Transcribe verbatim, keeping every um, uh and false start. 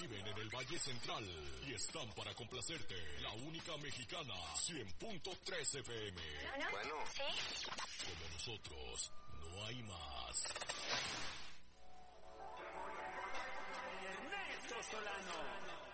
Viven en el Valle Central y están para complacerte. La única mexicana, cien punto tres F M. Bueno, Bueno. ¿Sí? Como nosotros, no hay más.